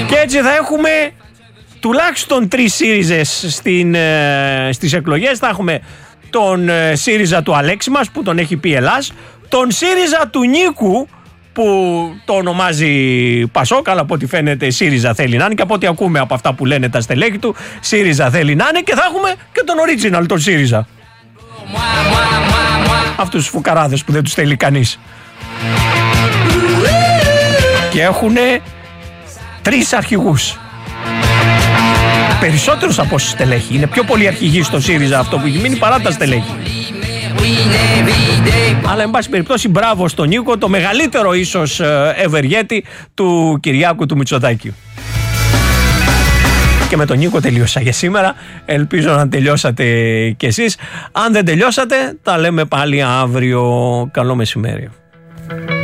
Και έτσι θα έχουμε τουλάχιστον 3 ΣΥΡΙΖΕΣ στις εκλογές. Θα έχουμε τον ΣΥΡΙΖΑ του Αλέξη μας που τον έχει πει Ελλάς, τον ΣΥΡΙΖΑ του Νίκου που το ονομάζει Πασόκ, αλλά από ό,τι φαίνεται ΣΥΡΙΖΑ θέλει να είναι, και από ό,τι ακούμε από αυτά που λένε τα στελέχη του, ΣΥΡΙΖΑ θέλει να είναι, και θα έχουμε και τον original, τον ΣΥΡΙΖΑ. Αυτούς τους φουκαράδες που δεν τους θέλει κανείς. Και έχουν 3 αρχηγούς. Περισσότερους από όσους στελέχη. Είναι πιο πολλοί αρχηγοί στο ΣΥΡΙΖΑ αυτό που έχει μείνει παρά τα στελέχη. Αλλά εν πάση περιπτώσει μπράβο στον Νίκο, το μεγαλύτερο ίσως ευεργέτη του Κυριάκου του Μητσοτάκη. Και με τον Νίκο τελείωσα για σήμερα. Ελπίζω να τελειώσατε κι εσείς. Αν δεν τελειώσατε, τα λέμε πάλι αύριο. Καλό μεσημέρι.